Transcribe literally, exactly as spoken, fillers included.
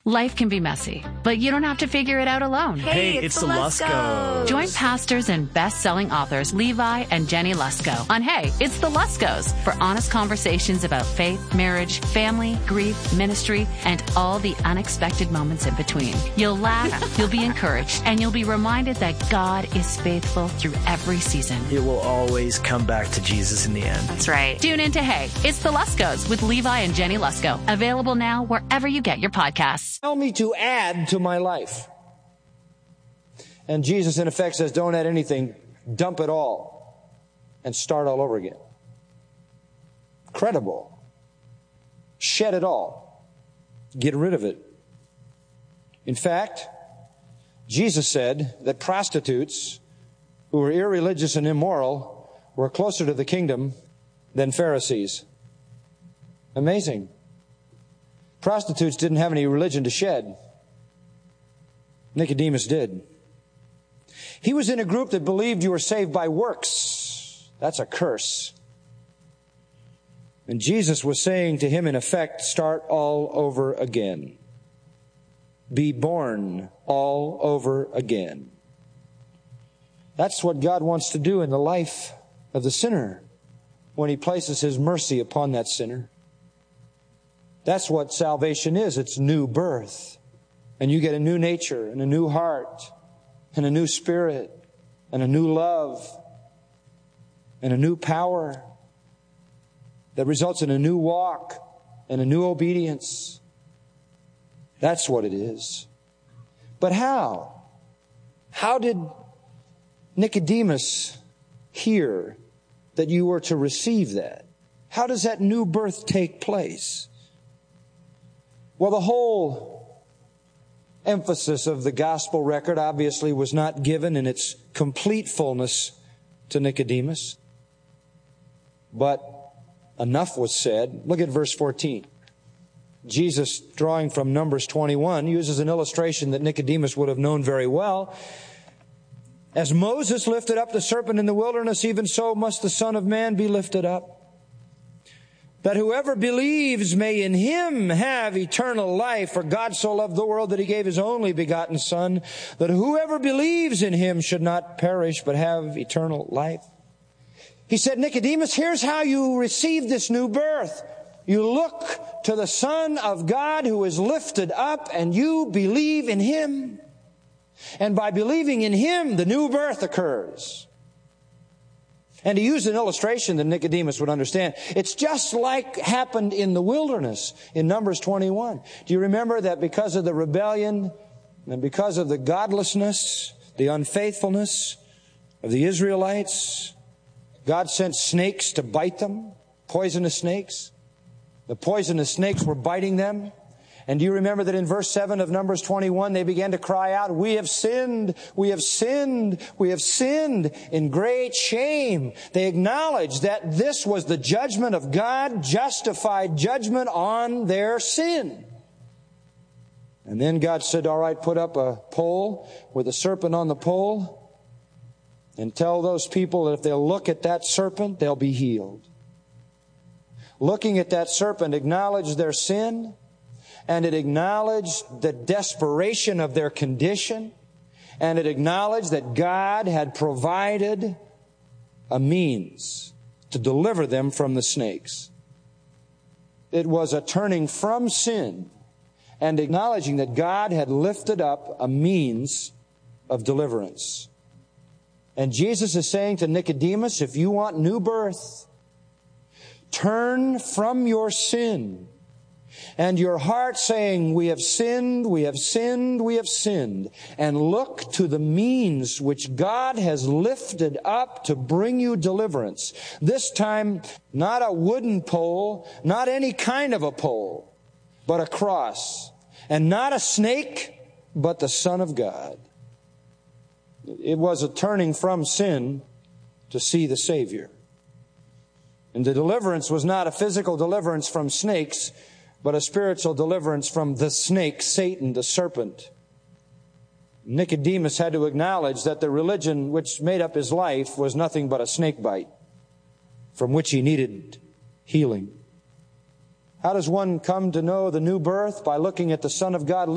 Life can be messy, but you don't have to figure it out alone. Hey, Hey, it's, it's the the Luskos. Join pastors and best-selling authors Levi and Jenny Lusko on Hey, It's the Luskos for honest conversations about faith, marriage, family, grief, ministry, and all the unexpected moments in between. You'll laugh, you'll be encouraged, and you'll be reminded that God is faithful through every season. It will always come back to Jesus in the end. That's right. Tune in to Hey, It's the Luskos with Levi and Jenny Lusko. Available now wherever you get your podcasts. Tell me to add to my life. And Jesus, in effect, says, don't add anything. Dump it all and start all over again. Credible. Shed it all. Get rid of it. In fact, Jesus said that prostitutes who were irreligious and immoral were closer to the kingdom than Pharisees. Amazing. Prostitutes didn't have any religion to shed. Nicodemus did. He was in a group that believed you were saved by works. That's a curse. And Jesus was saying to him, in effect, start all over again. Be born all over again. That's what God wants to do in the life of the sinner when He places His mercy upon that sinner. That's what salvation is. It's new birth. And you get a new nature and a new heart and a new spirit and a new love and a new power that results in a new walk and a new obedience. That's what it is. But how? How did Nicodemus hear that you were to receive that? How does that new birth take place? Well, the whole emphasis of the gospel record obviously was not given in its complete fullness to Nicodemus. But enough was said. Look at verse fourteen. Jesus, drawing from Numbers twenty-one, uses an illustration that Nicodemus would have known very well. As Moses lifted up the serpent in the wilderness, even so must the Son of Man be lifted up, that whoever believes may in Him have eternal life. For God so loved the world that He gave His only begotten Son, that whoever believes in Him should not perish but have eternal life. He said, Nicodemus, here's how you receive this new birth. You look to the Son of God who is lifted up, and you believe in Him. And by believing in Him, the new birth occurs. And he used an illustration that Nicodemus would understand. It's just like happened in the wilderness in Numbers twenty-one. Do you remember that because of the rebellion and because of the godlessness, the unfaithfulness of the Israelites, God sent snakes to bite them, poisonous snakes. The poisonous snakes were biting them. And do you remember that in verse seven of Numbers twenty-one, they began to cry out, we have sinned, we have sinned, we have sinned, in great shame. They acknowledged that this was the judgment of God, justified judgment on their sin. And then God said, all right, put up a pole with a serpent on the pole and tell those people that if they'll look at that serpent, they'll be healed. Looking at that serpent acknowledged their sin, and it acknowledged the desperation of their condition, and it acknowledged that God had provided a means to deliver them from the snakes. It was a turning from sin and acknowledging that God had lifted up a means of deliverance. And Jesus is saying to Nicodemus, if you want new birth, turn from your sin and your heart saying, we have sinned, we have sinned, we have sinned, and look to the means which God has lifted up to bring you deliverance. This time, not a wooden pole, not any kind of a pole, but a cross. And not a snake, but the Son of God. It was a turning from sin to see the Savior. And the deliverance was not a physical deliverance from snakes, but a spiritual deliverance from the snake, Satan, the serpent. Nicodemus had to acknowledge that the religion which made up his life was nothing but a snake bite from which he needed healing. How does one come to know the new birth? By looking at the Son of God